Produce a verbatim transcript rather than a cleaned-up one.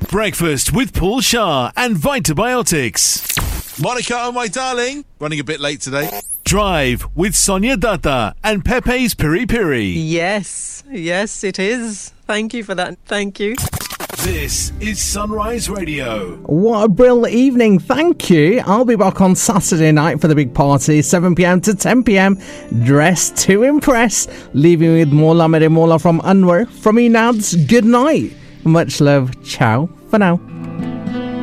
Breakfast with Paul Shah and Vitabiotics. Monica, oh my darling, running a bit late today. Drive with Sonia Data and Pepe's Piri Piri. Yes, yes it is. Thank you for that. Thank you. This is Sunrise Radio. What a brilliant evening. Thank you. I'll be back on Saturday night for the big party, seven p.m. to ten p.m. Dressed to impress. Leaving with Mola Mere Mola from Anwar. From Enads, good night. Much love. Ciao for now.